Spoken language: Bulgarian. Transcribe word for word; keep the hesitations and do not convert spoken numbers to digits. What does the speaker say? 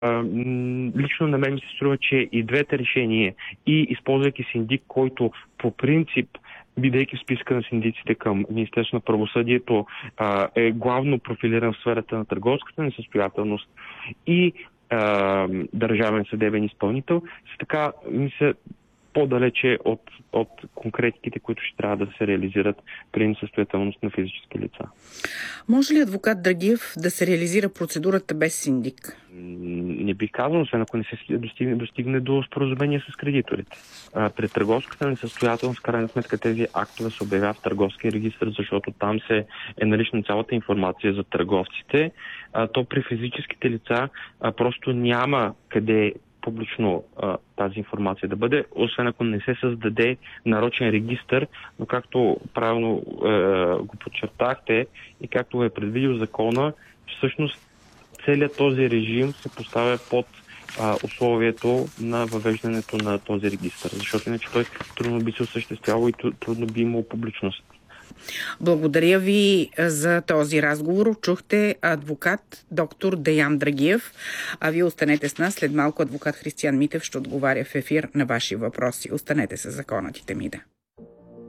Лично на мен ми се струва, че и двете решения, и използвайки синдик, който по принцип, бидейки в списка на синдиците към Министерството на правосъдието, а, е главно профилиран в сферата на търговската несъстоятелност и а, държавен съдебен изпълнител, са така, мисля, по-далече от, от конкретиките, които ще трябва да се реализират при несъстоятелност на физически лица. Може ли адвокат Драгиев да се реализира процедурата без синдик? Не бих казал, освен ако не се достигне, достигне до споразумение с кредиторите. А, при търговската несъстоятелност, в крайна сметка, тези актове се обявяват в търговския регистр, защото там се е налична цялата информация за търговците. А, то при физическите лица а, просто няма къде публично а, тази информация да бъде, освен ако не се създаде нарочен регистър, но както правилно е, го подчертахте и както е предвидил закона, всъщност целият този режим се поставя под а, условието на въвеждането на този регистър, защото иначе той трудно би се осъществявал и трудно би имал публичност. Благодаря ви за този разговор. Чухте адвокат доктор Деян Драгиев, а вие останете с нас. След малко адвокат Християн Митев ще отговаря в ефир на ваши въпроси. Останете с Законът и Темида.